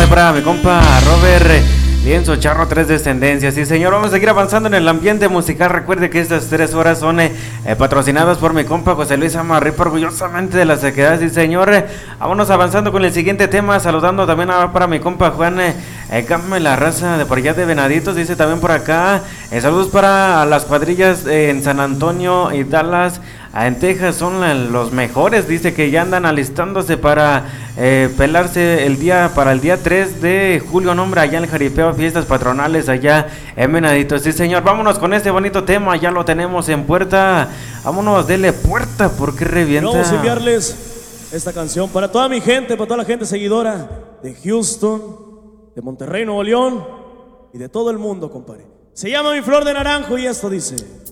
ahí para mi compa Robert Lienzo Charro, 3 descendencias. Sí, señor, vamos a seguir avanzando en el ambiente musical. Recuerde que estas 3 horas son patrocinadas por mi compa José Luis Amarripa, orgullosamente de la sequedad. Sí, señor, vámonos avanzando con el siguiente tema. Saludando también para mi compa Juan Game, la raza de por allá de Venaditos. Dice también por acá, saludos para las cuadrillas en San Antonio y Dallas. En Texas son los mejores, dice que ya andan alistándose para pelarse para el día 3 de julio, nombre allá en el Jaripeo, fiestas patronales allá en Venaditos. Sí, señor, vámonos con este bonito tema, ya lo tenemos en puerta. Vámonos, dele puerta porque revienta. Vamos a enviarles esta canción para toda mi gente, para toda la gente seguidora de Houston, de Monterrey, Nuevo León y de todo el mundo, compadre. Se llama Mi Flor de Naranjo y esto dice...